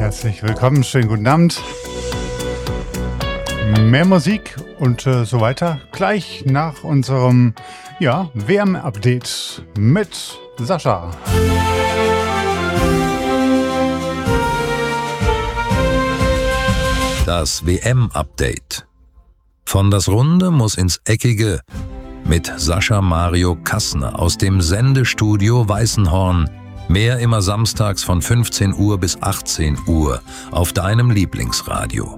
Herzlich willkommen, schönen guten Abend. Mehr Musik und so weiter gleich nach unserem WM-Update mit Sascha. Das WM-Update. Von das Runde muss ins Eckige mit Sascha Mario Kassner aus dem Sendestudio Weißenhorn. Mehr immer samstags von 15 Uhr bis 18 Uhr auf deinem Lieblingsradio.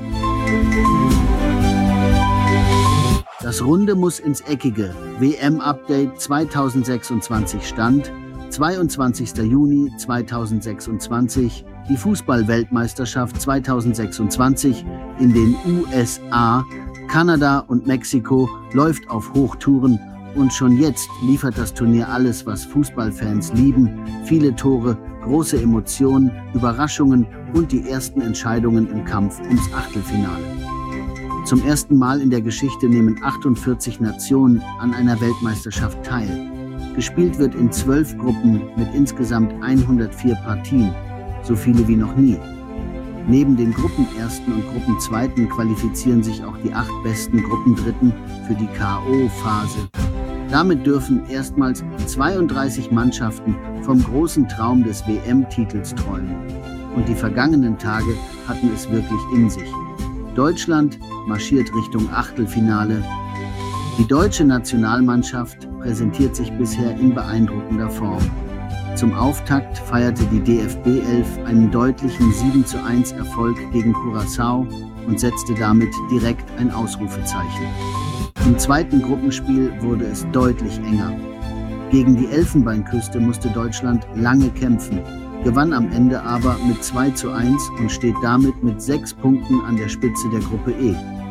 Das Runde muss ins Eckige. WM-Update 2026 Stand 22. Juni 2026. Die Fußball-Weltmeisterschaft 2026 in den USA, Kanada und Mexiko läuft auf Hochtouren und schon jetzt liefert das Turnier alles, was Fußballfans lieben. Viele Tore, große Emotionen, Überraschungen und die ersten Entscheidungen im Kampf ums Achtelfinale. Zum ersten Mal in der Geschichte nehmen 48 Nationen an einer Weltmeisterschaft teil. Gespielt wird in 12 Gruppen mit insgesamt 104 Partien, so viele wie noch nie. Neben den Gruppenersten und Gruppenzweiten qualifizieren sich auch die 8 besten Gruppendritten für die K.O.-Phase. Damit dürfen erstmals 32 Mannschaften vom großen Traum des WM-Titels träumen. Und die vergangenen Tage hatten es wirklich in sich. Deutschland marschiert Richtung Achtelfinale. Die deutsche Nationalmannschaft präsentiert sich bisher in beeindruckender Form. Zum Auftakt feierte die DFB 11 einen deutlichen 7:1 Erfolg gegen Curaçao und setzte damit direkt ein Ausrufezeichen. Im zweiten Gruppenspiel wurde es deutlich enger. Gegen die Elfenbeinküste musste Deutschland lange kämpfen, gewann am Ende aber mit 2:1 und steht damit mit 6 Punkten an der Spitze der Gruppe E.